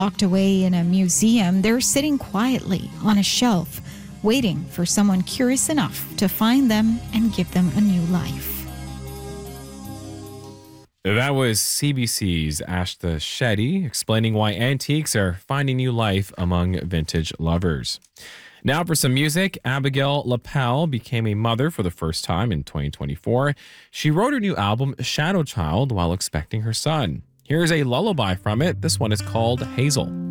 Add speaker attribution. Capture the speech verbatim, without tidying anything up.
Speaker 1: Locked away in a museum, they're sitting quietly on a shelf, waiting for someone curious enough to find them and give them a new life.
Speaker 2: That was C B C's Ashta Shetty explaining why antiques are finding new life among vintage lovers. Now for some music. Abigail Lapel became a mother for the first time in twenty twenty-four. She wrote her new album, Shadow Child, while expecting her son. Here's a lullaby from it. This one is called Hazel.